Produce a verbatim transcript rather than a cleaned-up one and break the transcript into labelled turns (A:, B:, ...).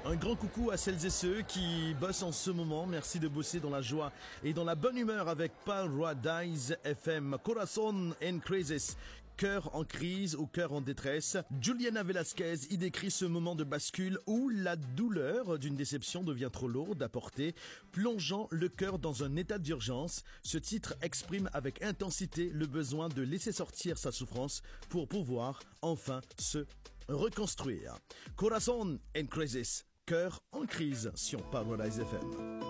A: Un grand coucou à celles et ceux qui bossent en ce moment. Merci de bosser dans la joie et dans la bonne humeur avec Paradise F M. Corazon en Crisis. Cœur en crise ou cœur en détresse. Juliana Velasquez y décrit ce moment de bascule où la douleur d'une déception devient trop lourde à porter, plongeant le cœur dans un état d'urgence. Ce titre exprime avec intensité le besoin de laisser sortir sa souffrance pour pouvoir enfin se reconstruire. Corazon en Crisis. Cœur en crise sur Paradise F M.